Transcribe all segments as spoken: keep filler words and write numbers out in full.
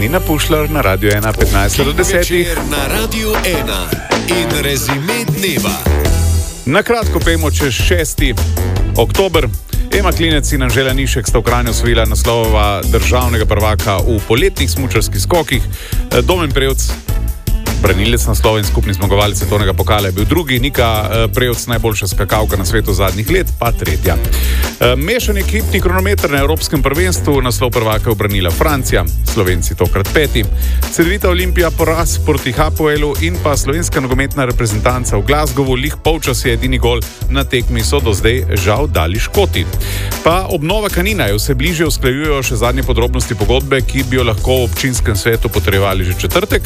Nina Pušlar na Radio ena, petnajst do desetih. Na Radio ena in rezime dneva. Na kratko pejmo čez šesti oktober. Ema Klinec in Anžela Nišek sta v Kranju osvojila naslova državnega prvaka v poletnih smučarskih skokih. Domen Prevc, branilec naslova in skupni zmagovalec svetovnega pokala, je bil drugi, Nika Prevc, najboljša skakalka na svetu zadnjih let, pa tretja. Mešan ekipni kronometer na Evropskem prvenstvu, naslov prvaka je obranila Francija, Slovenci tokrat peti. Cedevita Olimpija poraz proti Hapoelu in pa slovenska nogometna reprezentanca v Glasgowu, lih polčas je edini gol na tekmi, so do zdaj žal dali Škoti. Pa obnova Kanina je vse bliže, usklajujejo še zadnje podrobnosti pogodbe, ki bi jo lahko v občinskem svetu potrjevali že četrtek.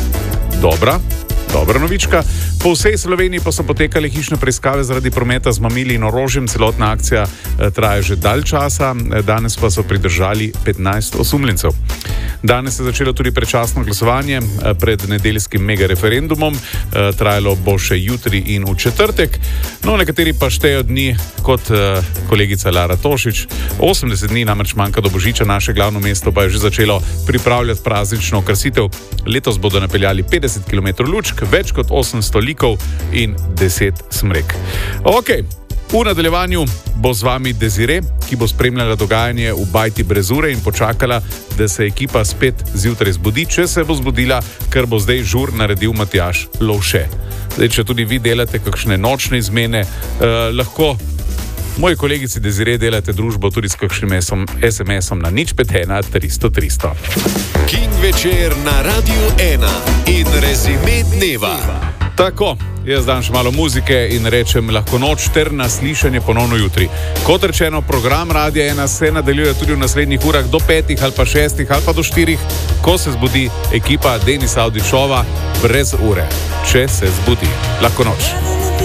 Dobra, dobra novička. Po vsej Sloveniji pa so potekale hišne preiskave zaradi prometa z mamili in orožjem. Celotna akcija eh, traja že dalj časa, danes pa so pridržali petnajst osumljencev. Danes je začelo tudi predčasno glasovanje eh, pred nedeljskim mega referendumom. Eh, trajalo bo še jutri in v četrtek. No, nekateri pa štejo dni kot eh, kolegica Lara Tošič. osemdeset dni namreč manjka do Božiča, naše glavno mesto pa je že začelo pripravljati praznično okrasitev. Letos bodo napeljali petdeset kilometrov lučk, več kot osemsto likov in deset smrek. Ok, v nadaljevanju bo z vami Desire, ki bo spremljala dogajanje v bajti brez ure in počakala, da se ekipa spet zjutraj zbudi, če se bo zbudila, ker bo zdaj žur naredil Matjaž Lovše. Zdaj, če tudi vi delate kakšne nočne izmene, eh, lahko moji kolegici Desire delate družbo tudi s kakšnim es em esom na nič pet ena tristo tristo. King večer na Radio ena in rezime dneva. Tako, jaz dam še malo muzike in rečem lahko noč ter naslišanje ponovno jutri. Kot rečeno, program Radia ena se nadaljuje tudi v naslednjih urah do petih ali pa šestih ali pa do štirih, ko se zbudi ekipa Denisa Avdićova brez ure. Če se zbudi. Lahko noč.